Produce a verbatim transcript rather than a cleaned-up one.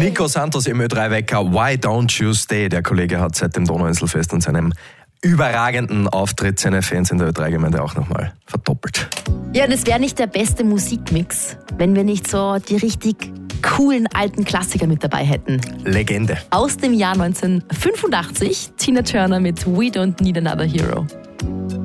Nico Santos im Ö drei Wecker. Why don't you stay? Der Kollege hat seit dem Donauinselfest und seinem überragenden Auftritt seine Fans in der Ö drei Gemeinde auch nochmal verdoppelt. Ja, das wäre nicht der beste Musikmix, wenn wir nicht so die richtig coolen alten Klassiker mit dabei hätten. Legende. Aus dem Jahr neunzehnhundertfünfundachtzig, Tina Turner mit We Don't Need Another Hero.